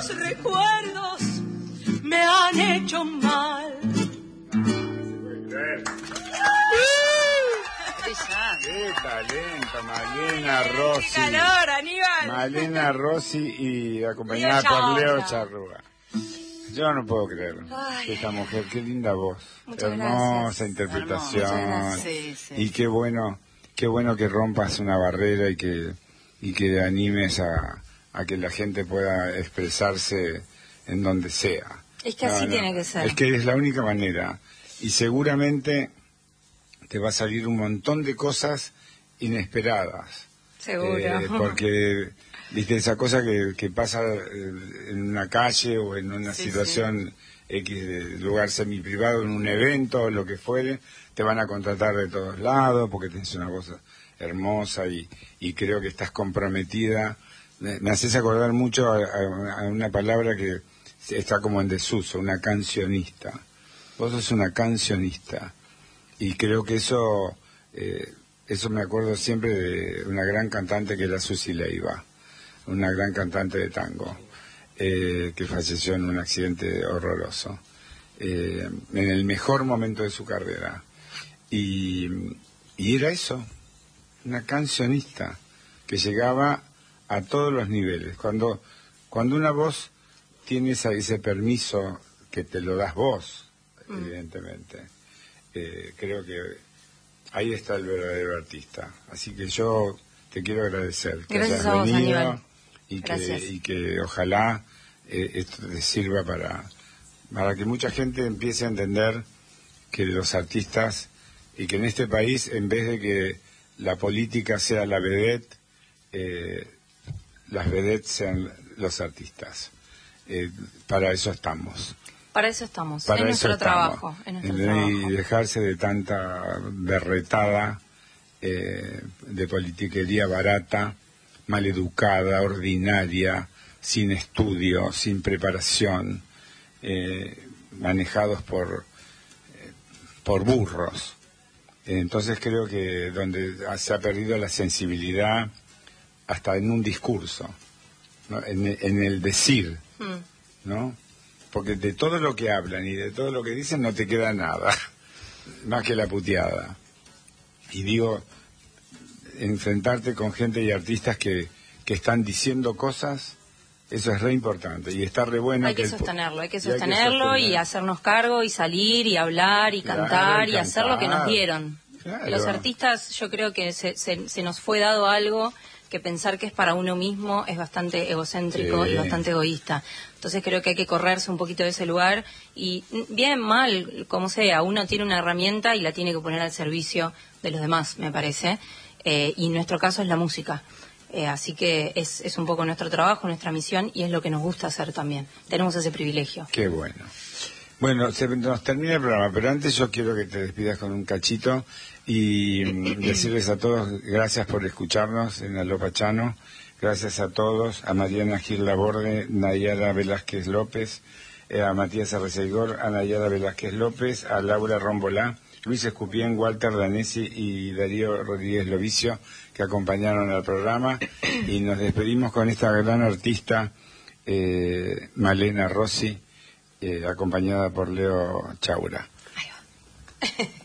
los recuerdos me han hecho mal. ¡Qué talento! Malena Rossi. ¡Qué calor, Aníbal! Malena Rossi y acompañada por Leo Charrúa. Yo no puedo creer que esta mujer, qué linda voz, hermosa gracias. interpretación. Sí. Y qué bueno que rompas una barrera y que animes a que la gente pueda expresarse en donde sea. Es que así tiene que ser. Es que es la única manera. Y seguramente te va a salir un montón de cosas inesperadas. Seguro. Porque, viste, esa cosa que pasa en una calle o en una situación X de lugar semiprivado, en un evento o lo que fuere, te van a contratar de todos lados porque tienes una voz hermosa y creo que estás comprometida. Me haces acordar mucho a una palabra que está como en desuso, una cancionista. Vos sos una cancionista. Y creo que eso me acuerdo siempre de una gran cantante que era Susi Leiva, una gran cantante de tango, que falleció en un accidente horroroso, en el mejor momento de su carrera. Y era eso, una cancionista que llegaba a todos los niveles. Cuando una voz tiene ese permiso que te lo das vos, evidentemente, creo que ahí está el verdadero artista. Así que yo te quiero agradecer que Gracias hayas a vos, venido Aníbal. y que ojalá esto te sirva para que mucha gente empiece a entender que los artistas, y que en este país, en vez de que la política sea la vedette, las vedettes sean los artistas. Para eso estamos. Para eso estamos, Para es eso nuestro estamos. trabajo. Es nuestro trabajo. Y dejarse de tanta berretada, de politiquería barata, maleducada, ordinaria, sin estudio, sin preparación, manejados por burros. Entonces creo que donde se ha perdido la sensibilidad hasta en un discurso, ¿no? En el decir, ¿no? Porque de todo lo que hablan y de todo lo que dicen no te queda nada, más que la puteada. Y digo, enfrentarte con gente y artistas que están diciendo cosas, eso es re importante y está re bueno. Hay que sostenerlo y hacernos cargo y salir y hablar y cantar y hacer lo que nos dieron. Claro. Los artistas, yo creo que se nos fue dado algo que pensar que es para uno mismo es bastante egocéntrico y bastante egoísta. Entonces creo que hay que correrse un poquito de ese lugar y bien, mal, como sea, uno tiene una herramienta y la tiene que poner al servicio de los demás, me parece. Y en nuestro caso es la música. Así que es un poco nuestro trabajo, nuestra misión y es lo que nos gusta hacer también. Tenemos ese privilegio. Qué bueno. Bueno, nos termina el programa, pero antes yo quiero que te despidas con un cachito y decirles a todos gracias por escucharnos en Alopa Chano, gracias a todos, a Mariana Gil Laborde, Nayara Velázquez López, a Matías Arreceigor, a Nayara Velázquez López, a Laura Rombolá, Luis Escupien, Walter Danesi y Darío Rodríguez Lovicio, que acompañaron al programa, y nos despedimos con esta gran artista, Malena Rossi, acompañada por Leo Chaura. Ahí va.